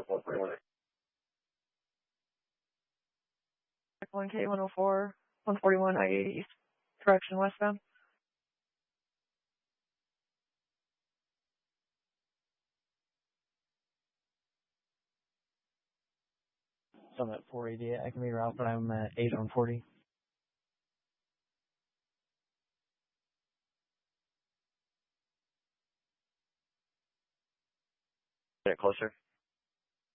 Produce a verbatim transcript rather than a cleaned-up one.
one K one oh four, one forty-one I eighty East, correction westbound. So I'm at four eighty. I can be route, but I'm at eight on forty. Get closer.